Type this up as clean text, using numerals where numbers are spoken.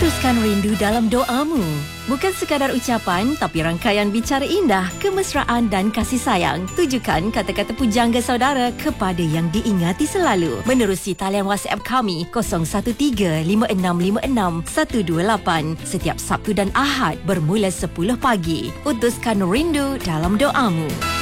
Utuskan rindu dalam doamu. Bukan sekadar ucapan, tapi rangkaian bicara indah, kemesraan dan kasih sayang. Tujukan kata-kata pujangga saudara kepada yang diingati selalu. Menerusi talian WhatsApp kami 0135656128 setiap Sabtu dan Ahad bermula 10 pagi. Utuskan rindu dalam doamu.